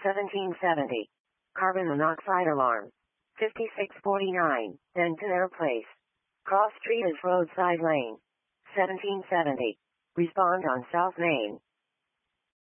1770. Carbon monoxide alarm. 5649, Denton Air Place. Cross Street is roadside lane. 1770. Respond on South Main.